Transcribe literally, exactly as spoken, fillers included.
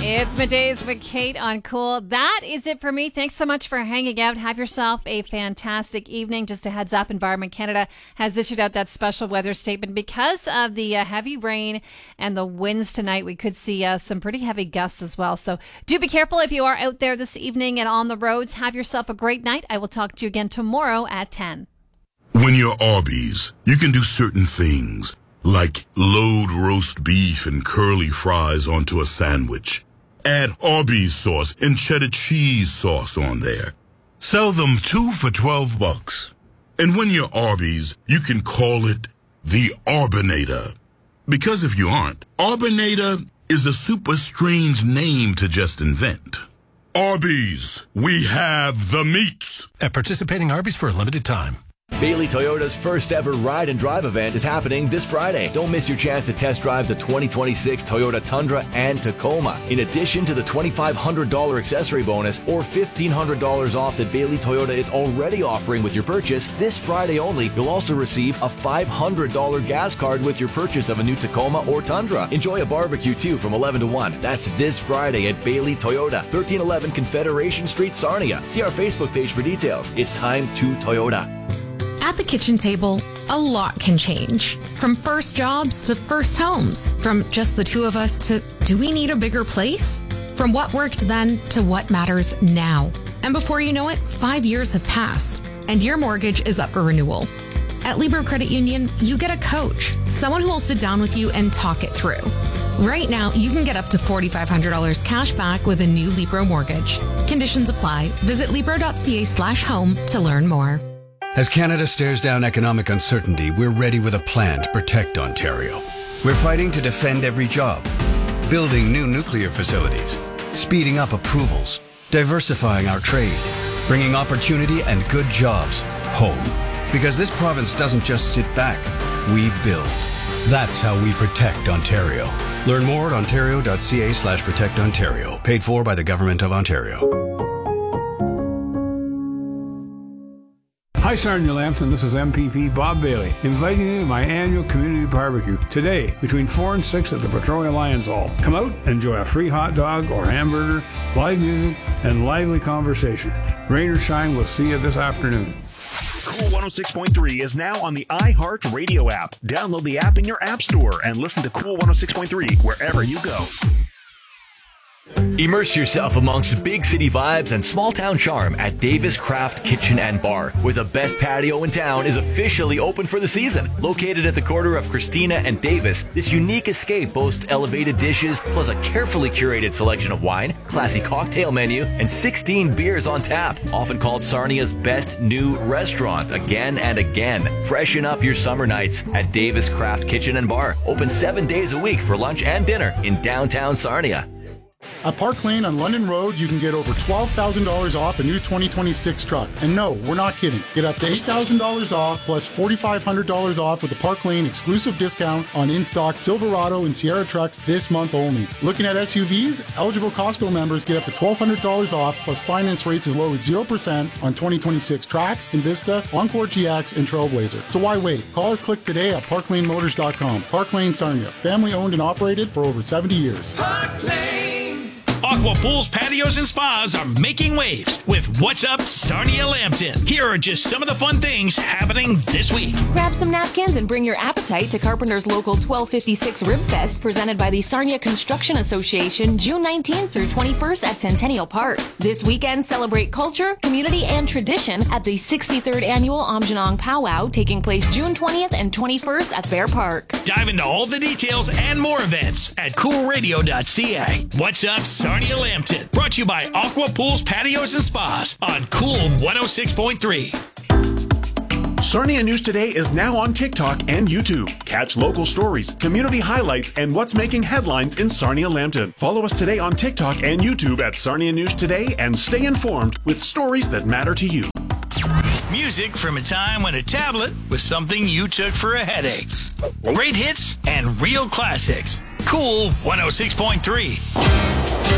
It's Middays with Kate on Cool. That is it for me. Thanks so much for hanging out. Have yourself a fantastic evening. Just a heads up, Environment Canada has issued out that special weather statement because of the uh, heavy rain and the winds tonight. We could see uh, some pretty heavy gusts as well. So do be careful if you are out there this evening and on the roads. Have yourself a great night. I will talk to you again tomorrow at ten. When you're Arby's, you can do certain things, like load roast beef and curly fries onto a sandwich. Add Arby's sauce and cheddar cheese sauce on there. Sell them two for twelve bucks. And when you're Arby's, you can call it the Arbinator. Because if you aren't, Arbinator is a super strange name to just invent. Arby's, we have the meats. At participating Arby's for a limited time. Bailey Toyota's first ever ride and drive event is happening this Friday. Don't miss your chance to test drive the twenty twenty-six Toyota Tundra and Tacoma. In addition to the twenty-five hundred dollars accessory bonus or fifteen hundred dollars off that Bailey Toyota is already offering with your purchase, this Friday only, you'll also receive a five hundred dollars gas card with your purchase of a new Tacoma or Tundra. Enjoy a barbecue too from eleven to one. That's this Friday at Bailey Toyota, thirteen eleven Confederation Street, Sarnia. See our Facebook page for details. It's time to Toyota. At the kitchen table, a lot can change. From first jobs to first homes. From just the two of us to, do we need a bigger place? From what worked then to what matters now. And before you know it, five years have passed, and your mortgage is up for renewal. At Libro Credit Union, you get a coach, someone who will sit down with you and talk it through. Right now, you can get up to four thousand five hundred dollars cash back with a new Libro mortgage. Conditions apply. Visit Libro.ca slash home to learn more. As Canada stares down economic uncertainty, we're ready with a plan to protect Ontario. We're fighting to defend every job, building new nuclear facilities, speeding up approvals, diversifying our trade, bringing opportunity and good jobs home. Because this province doesn't just sit back, we build. That's how we protect Ontario. Learn more at ontario.ca slash protect Ontario. Paid for by the Government of Ontario. Hi, Sarnia Lambton. This is M P P Bob Bailey, inviting you to my annual community barbecue today between four and six at the Petrolia Lions Hall. Come out, enjoy a free hot dog or hamburger, live music, and lively conversation. Rain or shine, we'll see you this afternoon. Cool one oh six point three is now on the iHeart Radio app. Download the app in your app store and listen to Cool one oh six point three wherever you go. Immerse yourself amongst big city vibes and small town charm at Davis Craft Kitchen and Bar, where the best patio in town is officially open for the season. Located at the corner of Christina and Davis, this unique escape boasts elevated dishes, plus a carefully curated selection of wine, classy cocktail menu, and sixteen beers on tap. Often called Sarnia's best new restaurant again and again. Freshen up your summer nights at Davis Craft Kitchen and Bar. Open seven days a week for lunch and dinner in downtown Sarnia. At Park Lane on London Road, you can get over twelve thousand dollars off a new twenty twenty-six truck. And no, we're not kidding. Get up to eight thousand dollars off plus four thousand five hundred dollars off with the Park Lane exclusive discount on in-stock Silverado and Sierra trucks this month only. Looking at S U Vs, eligible Costco members get up to twelve hundred dollars off plus finance rates as low as zero percent on twenty twenty-six Trax, Invista, Encore G X, and Trailblazer. So why wait? Call or click today at park lane motors dot com. Park Lane Sarnia, family owned and operated for over seventy years. Park Lane. Aqua Pools, Patios, and Spas are making waves with What's Up Sarnia Lambton. Here are just some of the fun things happening this week. Grab some napkins and bring your appetite to Carpenter's Local twelve fifty-six Rib Fest, presented by the Sarnia Construction Association, June nineteenth through twenty-first at Centennial Park. This weekend, celebrate culture, community, and tradition at the sixty-third Annual Amjanong Powwow, taking place June twentieth and twenty-first at Bear Park. Dive into all the details and more events at cool radio dot c a. What's Up Sarnia Lambton, brought to you by Aqua Pools, Patios, and Spas on Cool one oh six point three. Sarnia News Today is now on TikTok and YouTube. Catch local stories, community highlights, and what's making headlines in Sarnia Lambton. Follow us today on TikTok and YouTube at Sarnia News Today and stay informed with stories that matter to you. Music from a time when a tablet was something you took for a headache. Great hits and real classics. Cool one oh six point three.